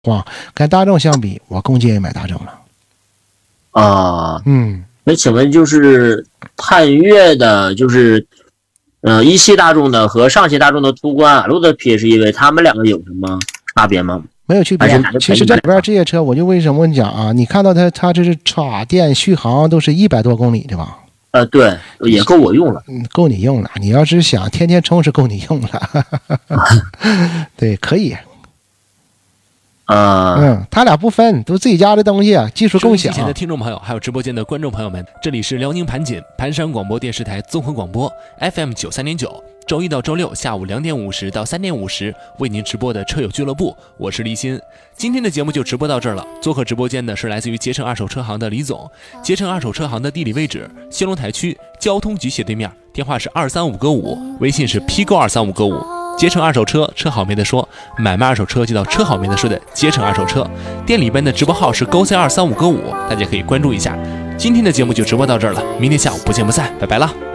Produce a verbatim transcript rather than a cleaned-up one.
话，跟大众相比，我更建议买大众了。 啊， 嗯， 那请问就是探岳的，就是呃一汽大众的和上汽大众的途观 L 的 P H E V， 他们两个有什么差别吗？ 没有区别。其实这里边这些车，我就为什么讲啊？你看到它，它这是插电续航都是一百多公里的吧？ 呃，对，也够我用了。 嗯，够你用了。你要是想天天充，是够你用了。对，可以。 呃， 嗯，他俩不分，都自己家的东西啊，技术共享。 收音机前的听众朋友，还有直播间的观众朋友们，这里是辽宁盘锦盘山广播电视台综合广播 F M 九三点九，周一到周六下午两点五十到三点五十为您直播的车友俱乐部，我是立新。今天的节目就直播到这儿了。做客直播间的是来自于捷诚二手车行的李总。捷诚二手车行的地理位置：兴隆台区交通局斜对面，电话是二三五个五，微信是批购二三五个五。捷诚二手车，车好没得说，买卖二手车就到车好没得说的捷诚二手车。店里边的直播号是勾 C 二三五个五，大家可以关注一下。今天的节目就直播到这儿了，明天下午不见不散，拜拜了。